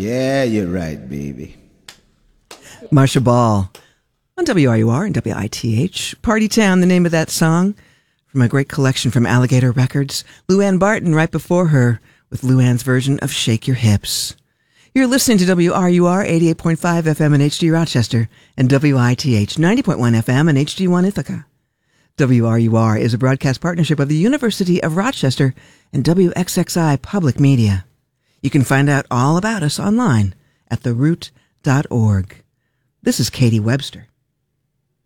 Yeah, you're right, baby. Marcia Ball on WRUR and WITH. Party Town, the name of that song, from a great collection from Alligator Records. Luann Barton right before her with Luann's version of Shake Your Hips. You're listening to WRUR 88.5 FM in HD Rochester and WITH 90.1 FM in HD1 Ithaca. WRUR is a broadcast partnership of the University of Rochester and WXXI Public Media. You can find out all about us online at theroot.org. This is Katie Webster.